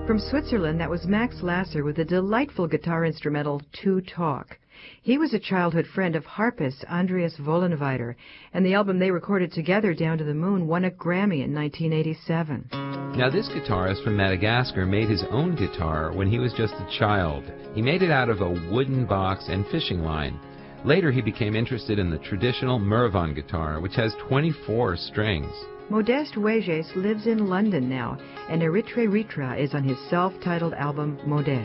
From Switzerland, that was Max Lasser with the delightful guitar instrumental To Talk. He was a childhood friend of harpist Andreas Vollenweider, and the album they recorded together, Down to the Moon, won a Grammy in 1987. Now, this guitarist from Madagascar made his own guitar when he was just a child. He made it out of a wooden box and fishing line. Later, he became interested in the traditional Mervon guitar, which has 24 strings. Modeste Weges lives in London now, and Eritre Ritra is on his self-titled album, Modeste.